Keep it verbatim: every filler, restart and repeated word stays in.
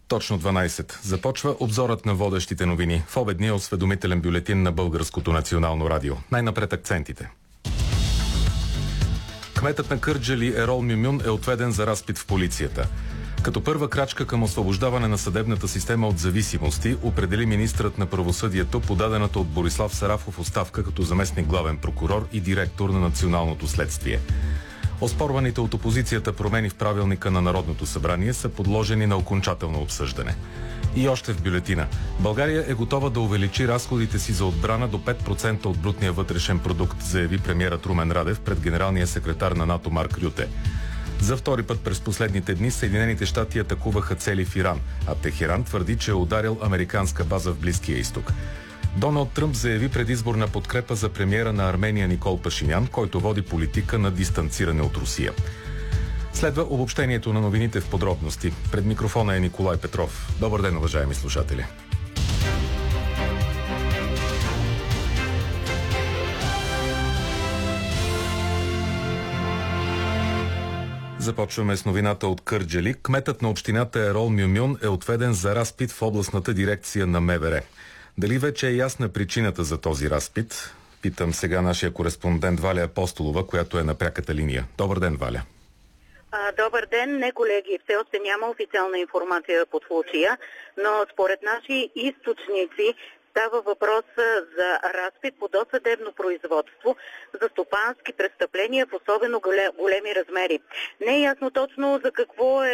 Точно дванайсет. Започва обзорът на водещите новини в обедния осведомителен бюлетин на Българското национално радио. Най-напред акцентите. Кметът на Кърджали Ерол Мюмюн е отведен за разпит в полицията. Като първа крачка към освобождаване на съдебната система от зависимости, определи министърът на правосъдието подадената от Борислав Сарафов оставка като заместник главен прокурор и директор на Националното следствие. Оспорваните от опозицията промени в правилника на Народното събрание са подложени на окончателно обсъждане. И още в бюлетина. България е готова да увеличи разходите си за отбрана до пет процента от брутния вътрешен продукт, заяви премиерът Румен Радев пред генералния секретар на НАТО Марк Рюте. За втори път през последните дни Съединените щати атакуваха цели в Иран, а Техеран твърди, че е ударил американска база в Близкия изток. Доналд Тръмп заяви предизборна подкрепа за премиера на Армения Никол Пашинян, който води политика на дистанциране от Русия. Следва обобщението на новините в подробности. Пред микрофона е Николай Петров. Добър ден, уважаеми слушатели. Започваме с новината от Кърджали. Кметът на общината Ерол Мюмюн е отведен за разпит в областната дирекция на МВР. Дали вече е ясна причината за този разпит? Питам сега нашия кореспондент Валя Апостолова, която е на пряката линия. Добър ден, Валя. Добър ден. Не, колеги, все още няма официална информация по случая, но според наши източници става въпрос за разпит по досъдебно производство за стопански престъпления в особено големи размери. Не е ясно точно за какво е